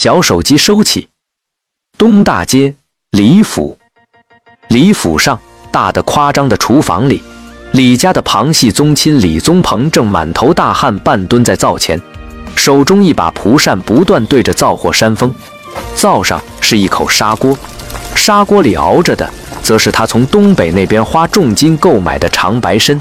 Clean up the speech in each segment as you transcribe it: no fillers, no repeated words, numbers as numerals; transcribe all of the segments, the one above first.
小手机收起。东大街李府，李府上大的夸张的厨房里，李家的旁系宗亲李宗鹏正满头大汗半蹲在灶前，手中一把蒲扇不断对着灶火扇风。灶上是一口砂锅，砂锅里熬着的则是他从东北那边花重金购买的长白参。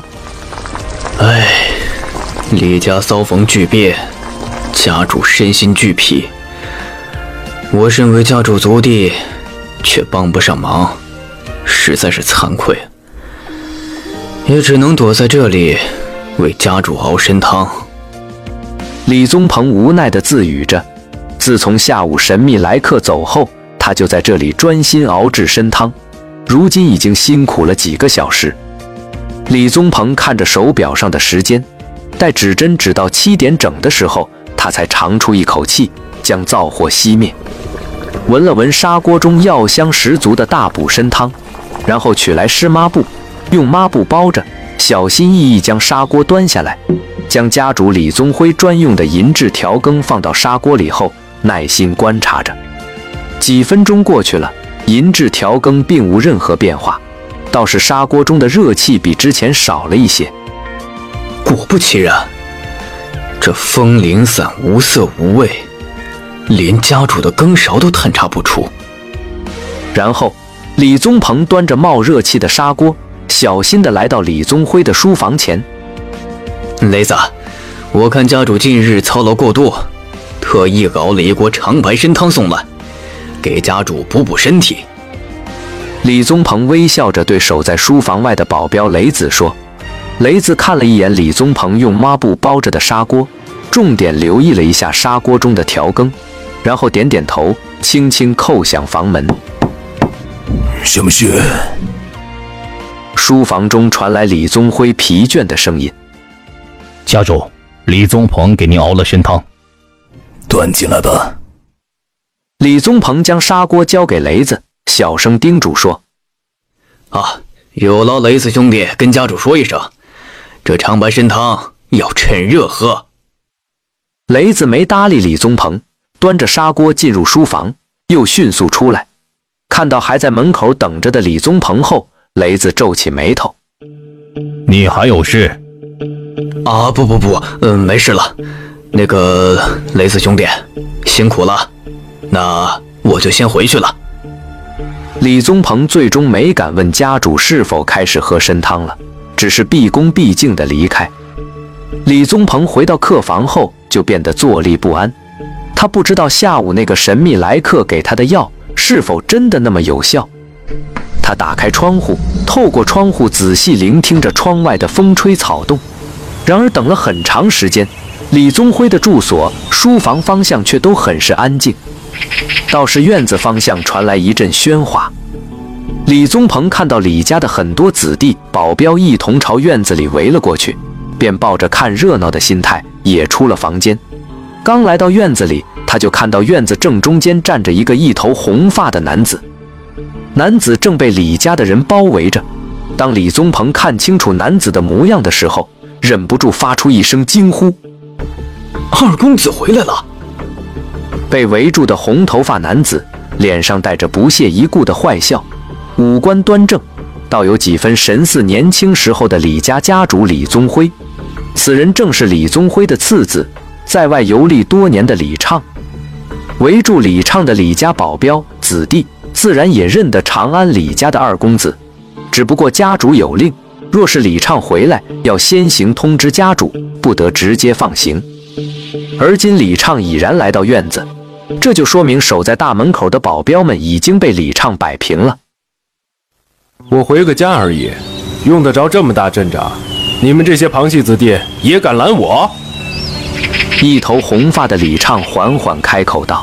李家遭逢巨变，家主身心俱疲，我身为家主族弟却帮不上忙，实在是惭愧，也只能躲在这里为家主熬参汤。 李宗鹏无奈地自语着，自从下午神秘来客走后，他就在这里专心熬制参汤，如今已经辛苦了几个小时。李宗鹏看着手表上的时间，待指针指到7点整的时候，他才长出一口气，将灶火熄灭，闻了闻砂锅中药香十足的大补参汤，然后取来湿抹布，用抹布包着，小心翼翼将砂锅端下来，将家主李宗辉专用的银质调羹放到砂锅里后，耐心观察着。几分钟过去了，银质调羹并无任何变化，倒是砂锅中的热气比之前少了一些。 果不其然，这风零散，无色无味，连家主的羹勺都探查不出。 然后李宗鹏端着冒热气的砂锅，小心地来到李宗辉的书房前。 雷子，我看家主近日操劳过度，特意熬了一锅长白参汤送来，给家主补补身体。 李宗鹏微笑着对守在书房外的保镖雷子说。雷子看了一眼李宗鹏用抹布包着的砂锅，重点留意了一下砂锅中的调羹，然后点点头，轻轻叩响房门。 什么事？ 书房中传来李宗辉疲倦的声音。 家主，李宗鹏给您熬了参汤。 端进来吧。 李宗鹏将砂锅交给雷子，小声叮嘱说： 有劳雷子兄弟跟家主说一声，这长白参汤要趁热喝。 雷子没搭理李宗鹏，端着砂锅进入书房，又迅速出来。看到还在门口等着的李宗鹏后，雷子皱起眉头。 你还有事？ 不，没事了。那个雷子兄弟辛苦了，那我就先回去了。 李宗鹏最终没敢问家主是否开始喝参汤了，只是毕恭毕敬地离开。李宗鹏回到客房后就变得坐立不安，他不知道下午那个神秘来客给他的药是否真的那么有效。他打开窗户，透过窗户仔细聆听着窗外的风吹草动。然而等了很长时间，李宗辉的住所、书房方向却都很是安静，倒是院子方向传来一阵喧哗。李宗鹏看到李家的很多子弟、保镖一同朝院子里围了过去，便抱着看热闹的心态也出了房间。刚来到院子里，他就看到院子正中间站着一个一头红发的男子，男子正被李家的人包围着。当李宗鹏看清楚男子的模样的时候，忍不住发出一声惊呼： 二公子回来了！ 被围住的红头发男子脸上带着不屑一顾的坏笑，五官端正，倒有几分神似年轻时候的李家家主李宗辉。此人正是李宗辉的次子，在外游历多年的李畅。围住李畅的李家保镖子弟自然也认得长安李家的二公子，只不过家主有令，若是李畅回来，要先行通知家主，不得直接放行。而今李畅已然来到院子，这就说明守在大门口的保镖们已经被李畅摆平了。 我回个家而已，用得着这么大阵仗？你们这些旁系子弟也敢拦我？ 一头红发的李畅缓缓开口道：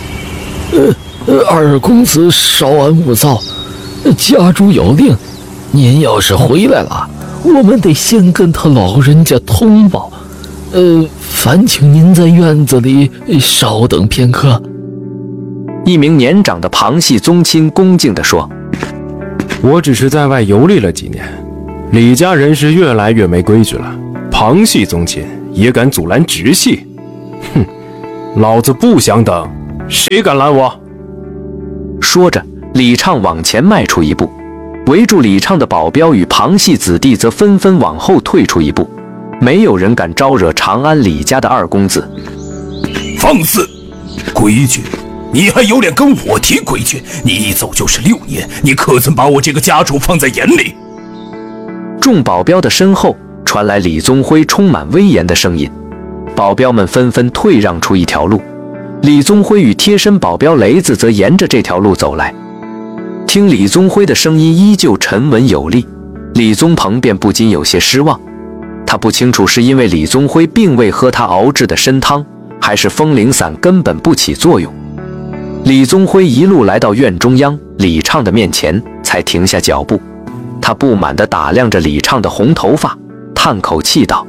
二公子稍安勿躁，家主有令，您要是回来了，我们得先跟他老人家通报。烦请您在院子里稍等片刻。 一名年长的旁系宗亲恭敬地说： 我只是在外游历了几年，李家人是越来越没规矩了，旁系宗亲也敢阻拦直系？哼，老子不想等， 谁敢拦我？ 说着，李畅往前迈出一步，围住李畅的保镖与旁系子弟则纷纷往后退出一步，没有人敢招惹长安李家的二公子。 放肆！规矩，你还有脸跟我提规矩？你一走就是6年，你可曾把我这个家主放在眼里？ 众保镖的身后传来李宗辉充满威严的声音，保镖们纷纷退让出一条路。李宗辉与贴身保镖雷子则沿着这条路走来。听李宗辉的声音依旧沉稳有力，李宗鹏便不禁有些失望。他不清楚是因为李宗辉并未喝他熬制的参汤，还是风铃伞根本不起作用。李宗辉一路来到院中央李畅的面前，才停下脚步。他不满地打量着李畅的红头发，叹口气道：“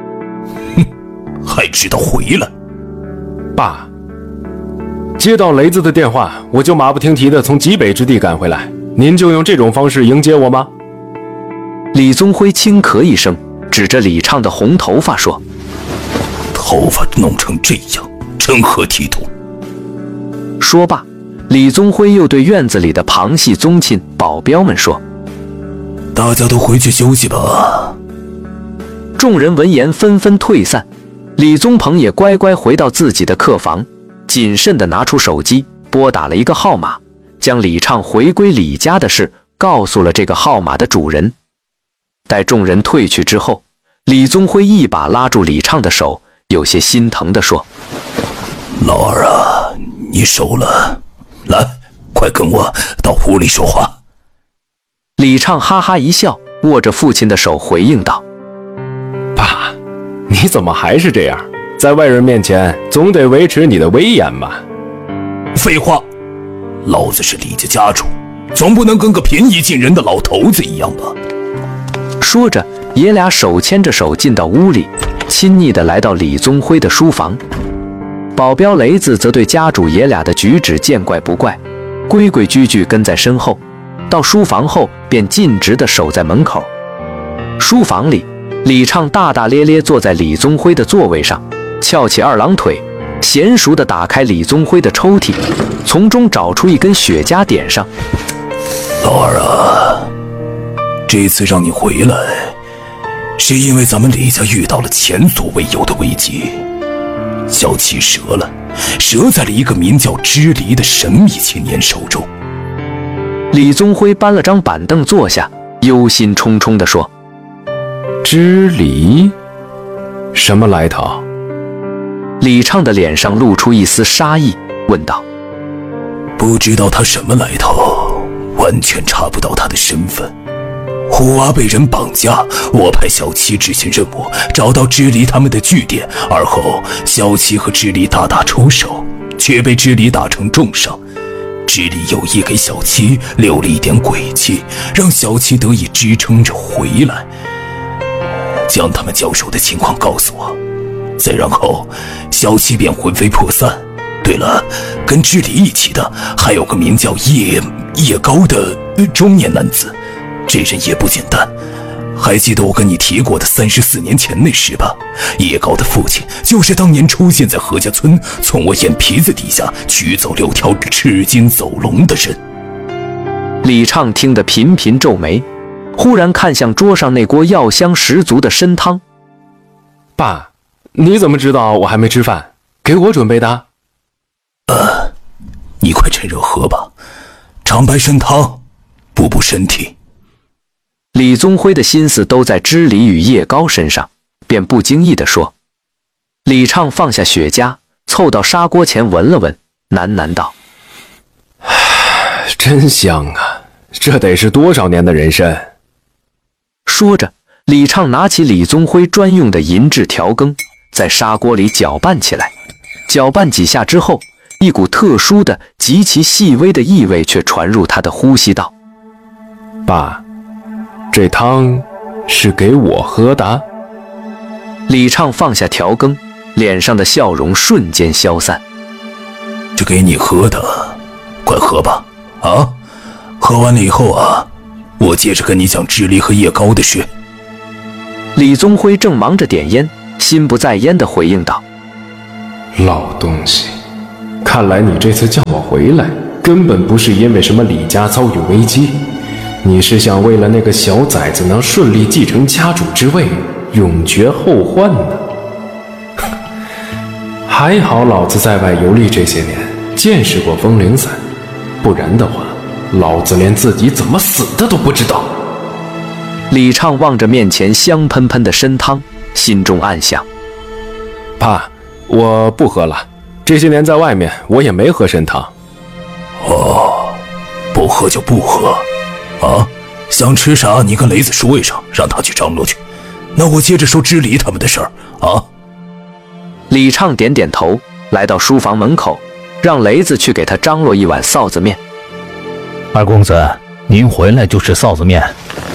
还知道回来？ 爸，接到雷子的电话，我就马不停蹄地从极北之地赶回来，您就用这种方式迎接我吗？” 李宗辉轻咳一声，指着李畅的红头发说：“ 头发弄成这样，成何体统？” 说罢，李宗辉又对院子里的旁系宗亲保镖们说：“ 大家都回去休息吧。” 众人闻言纷纷退散，李宗鹏也乖乖回到自己的客房，谨慎地拿出手机拨打了一个号码，将李畅回归李家的事告诉了这个号码的主人。待众人退去之后，李宗辉一把拉住李畅的手，有些心疼地说：“ 老二啊，你熟了，来，快跟我到屋里说话。” 李畅哈哈一笑，握着父亲的手回应道：“ 爸，你怎么还是这样？在外人面前总得维持你的威严嘛。” 废话，老子是李家家主，总不能跟个平易近人的老头子一样吧？ 说着，爷俩手牵着手进到屋里，亲昵地来到李宗辉的书房。保镖雷子则对家主爷俩的举止见怪不怪，规规矩矩跟在身后。到书房后，便尽职地守在门口。书房里，李畅大大咧咧坐在李宗辉的座位上，翘起二郎腿，娴熟地打开李宗辉的抽屉，从中找出一根雪茄点上。 老二啊，这次让你回来，是因为咱们李家遇到了前所未有的危机。小七折了，折在了一个名叫支离的神秘青年手中。 李宗辉搬了张板凳坐下，忧心忡忡地说：“ 支离，什么来头？” 李畅的脸上露出一丝杀意，问道：“ 不知道他什么来头，完全查不到他的身份。虎娃被人绑架，我派小七执行任务，找到支离他们的据点，而后小七和支离大打出手，却被支离打成重伤。支离有意给小七留了一点诡计，让小七得以支撑着回来，将他们交手的情况告诉我。再然后，小七便魂飞魄散。对了，跟支离一起的还有个名叫叶高的中年男子，这人也不简单。还记得我跟你提过的34年前那事吧？叶高的父亲就是当年出现在何家村，从我眼皮子底下取走6条赤金走龙的人。 李畅听得频频皱眉，忽然看向桌上那锅药香十足的参汤。 “爸，你怎么知道我还没吃饭？给我准备的？”“ 你快趁热喝吧，长白参汤，补补身体。” 李宗辉的心思都在支离与叶高身上，便不经意地说。李畅放下雪茄，凑到砂锅前闻了闻，喃喃道：“ 真香啊，这得是多少年的人参。” 说着，李畅拿起李宗辉专用的银质调羹，在砂锅里搅拌起来。搅拌几下之后，一股特殊的极其细微的异味却传入他的呼吸道：“ 爸，这汤是给我喝的？” 李畅放下调羹，脸上的笑容瞬间消散。 “这给你喝的，快喝吧。啊，喝完了以后啊，我接着跟你讲支离和叶高的事。” 李宗辉正忙着点烟，心不在焉地回应道：“ 老东西，看看来你这次叫我回来，根本不是因为什么李家遭遇危机，你是想为了那个小崽子能顺利继承家主之位，永绝后患呢。还好老子在外游历这些年，见识过风铃伞，不然的话，老子连自己怎么死的都不知道。 李畅望着面前香喷喷的参汤，心中暗想： 爸，我不喝了。这些年在外面，我也没喝参汤。 哦，不喝就不喝，啊，想吃啥你跟雷子说一声，让他去张罗去。那我接着说支离他们的事儿啊。 李畅点点头，来到书房门口，让雷子去给他张罗一碗臊子面。 二公子，您回来就吃臊子面。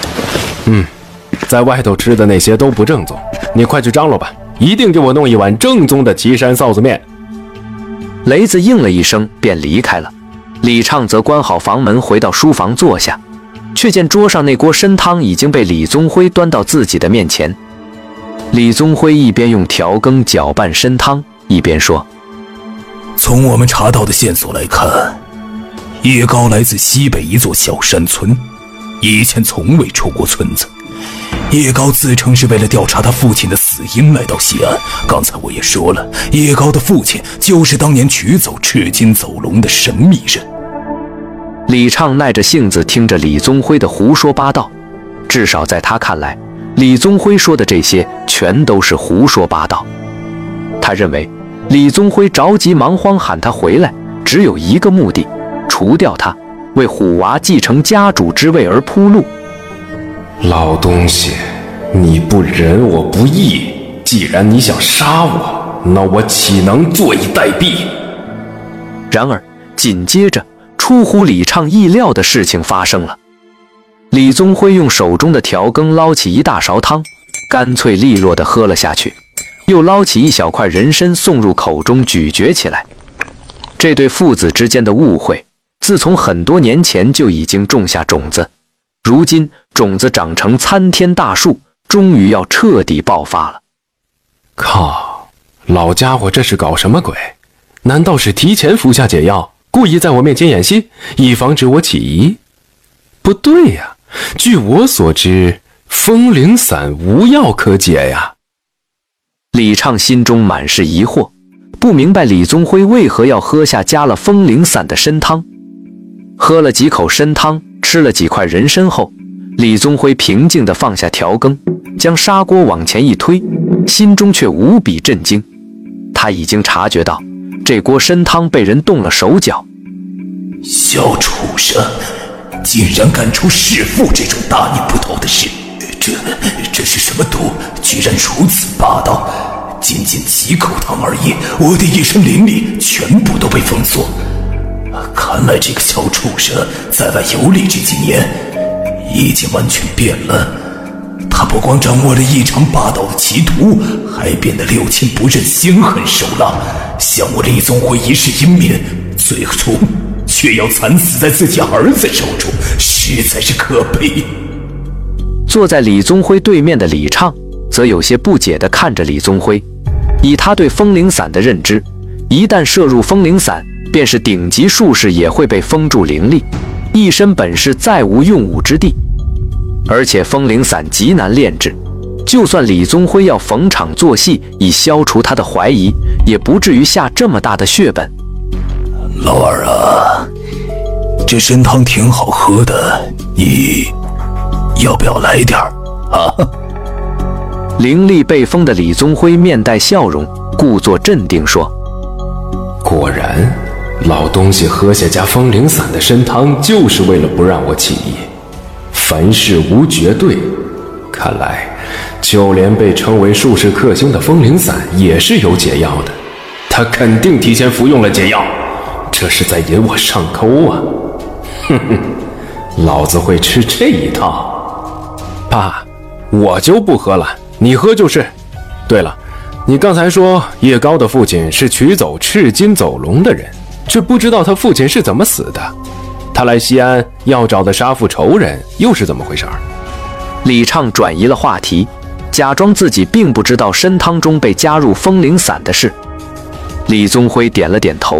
在外头吃的那些都不正宗，你快去张罗吧，一定给我弄一碗正宗的岐山臊子面。 雷子应了一声，便离开了。李畅则关好房门，回到书房坐下，却见桌上那锅参汤已经被李宗辉端到自己的面前。李宗辉一边用调羹搅拌参汤，一边说： 从我们查到的线索来看，叶高来自西北一座小山村，以前从未出过村子。叶高自称是为了调查他父亲的死因来到西安。刚才我也说了，叶高的父亲就是当年取走赤金走龙的神秘人。 李畅耐着性子听着李宗辉的胡说八道，至少在他看来，李宗辉说的这些全都是胡说八道。他认为李宗辉着急忙慌喊他回来，只有一个目的，除掉他，为虎娃继承家主之位而铺路。 老东西，你不仁我不义，既然你想杀我，那我岂能坐以待毙？ 然而紧接着出乎李畅意料的事情发生了。李宗辉用手中的调羹捞起一大勺汤，干脆利落地喝了下去，又捞起一小块人参送入口中咀嚼起来。这对父子之间的误会，自从很多年前就已经种下种子，如今种子长成参天大树，终于要彻底爆发了。 靠，老家伙这是搞什么鬼？难道是提前服下解药，故意在我面前演戏，以防止我起疑？不对呀，据我所知，风铃散无药可解呀。 李畅心中满是疑惑，不明白李宗辉为何要喝下加了风铃散的参汤。喝了几口参汤，吃了几块人参后，李宗辉平静地放下调羹，将砂锅往前一推，心中却无比震惊。他已经察觉到这锅参汤被人动了手脚。 小畜生，竟然干出弑父这种大逆不道的事！这是什么毒？居然如此霸道！仅仅几口汤而已，我的一身灵力全部都被封锁。看来这个小畜生在外游历这几年已经完全变了。他不光掌握了异常霸道的奇毒，还变得六亲不认、心狠手辣，向我李宗辉一世英名，最终却要惨死在自己儿子手中，实在是可悲。 坐在李宗辉对面的李畅则有些不解地看着李宗辉。以他对风铃散的认知，一旦摄入风铃散，便是顶级术士也会被封住灵力，一身本事再无用武之地。而且风铃散极难炼制，就算李宗辉要逢场作戏以消除他的怀疑，也不至于下这么大的血本。 老二啊，这参汤挺好喝的，你要不要来点儿啊？ 灵力被封的李宗辉面带笑容，故作镇定说： 果然，老东西喝下加风铃散的参汤，就是为了不让我起疑。凡事无绝对，看来就连被称为术士克星的风铃散也是有解药的。他肯定提前服用了解药，这是在引我上钩啊！哼哼，老子会吃这一套。爸，我就不喝了，你喝就是。对了，你刚才说叶高的父亲是取走赤金走龙的人，却不知道他父亲是怎么死的。他来西安要找的杀父仇人又是怎么回事？ 李畅转移了话题，假装自己并不知道参汤中被加入风铃散的事。李宗辉点了点头，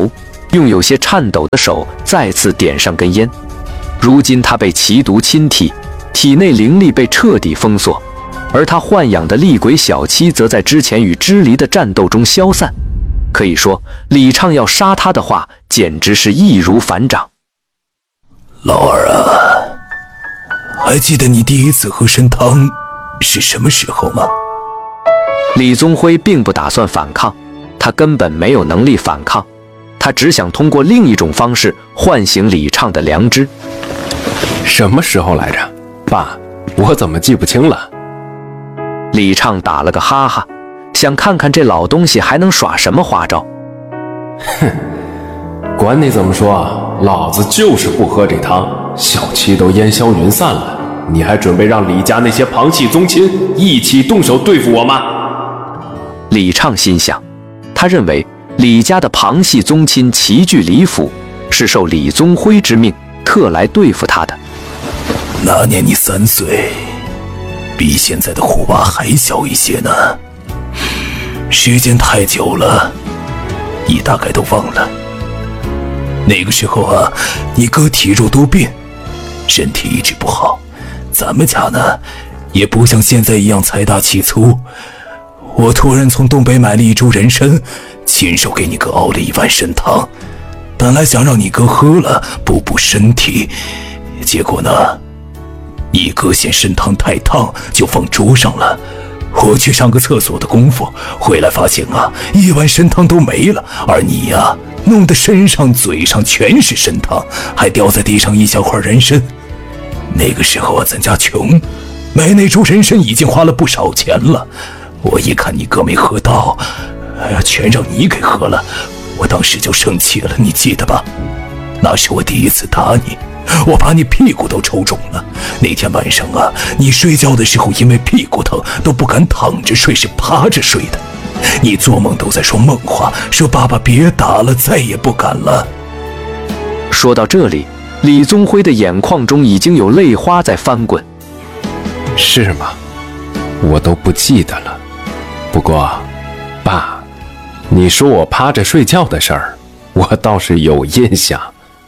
用有些颤抖的手再次点上根烟。如今他被奇毒侵体，体内灵力被彻底封锁，而他豢养的厉鬼小七则在之前与支离的战斗中消散。可以说，李畅要杀他的话，简直是易如反掌。 老二啊，还记得你第一次喝参汤是什么时候吗？ 李宗辉并不打算反抗，他根本没有能力反抗，他只想通过另一种方式唤醒李畅的良知。 什么时候来着？爸，我怎么记不清了？ 李畅打了个哈哈，想看看这老东西还能耍什么花招。 哼，管你怎么说，老子就是不喝这汤。小七都烟消云散了，你还准备让李家那些旁系宗亲一起动手对付我吗？ 李畅心想，他认为李家的旁系宗亲齐聚李府，是受李宗辉之命特来对付他的。 那年你3岁，比现在的虎娃还小一些呢。时间太久了，你大概都忘了。那个时候啊，你哥体弱多病，身体一直不好。咱们家呢，也不像现在一样财大气粗。我突然从东北买了1株人参，亲手给你哥熬了1碗参汤，本来想让你哥喝了补补身体，结果呢，你哥嫌参汤太烫，就放桌上了。我去上个厕所的功夫，回来发现啊，1碗参汤都没了，而你呀，弄得身上嘴上全是参汤，还掉在地上一小块人参。那个时候啊，咱家穷，买那株人参已经花了不少钱了。我一看你哥没喝到，哎呀，全让你给喝了，我当时就生气了，你记得吧？那是我第一次打你，我把你屁股都抽肿了。那天晚上啊，你睡觉的时候因为屁股疼都不敢躺着睡，是趴着睡的。你做梦都在说梦话，说爸爸别打了，再也不敢了。 说到这里，李宗辉的眼眶中已经有泪花在翻滚。 是吗？我都不记得了。不过，爸，你说我趴着睡觉的事儿，我倒是有印象。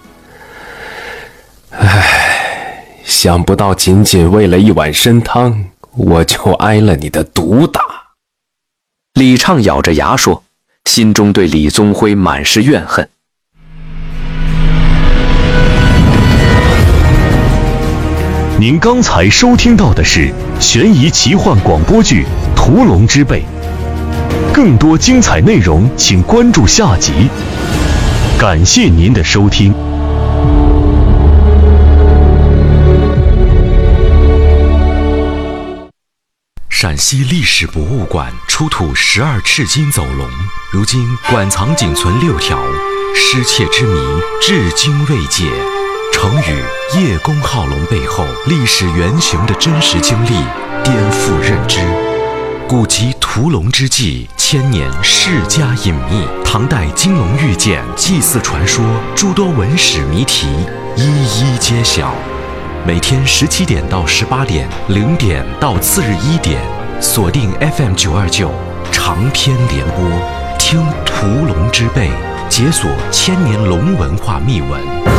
唉，想不到仅仅为了1碗参汤，我就挨了你的毒打。 李畅咬着牙说，心中对李宗辉满是怨恨。 您刚才收听到的是悬疑奇幻广播剧《屠龙之辈》，更多精彩内容请关注下集。感谢您的收听。 陕西历史博物馆出土12赤金走龙，如今馆藏仅存6条，失窃之谜至今未解。成语“叶公好龙”背后历史原型的真实经历颠覆认知。古籍屠龙之际，千年世家隐秘，唐代金龙玉简、祭祀传说，诸多文史谜题一一揭晓。每天17点到18点，0点到次日1点，锁定 FM 929长篇联播，听屠龙之辈，解锁千年龙文化秘闻。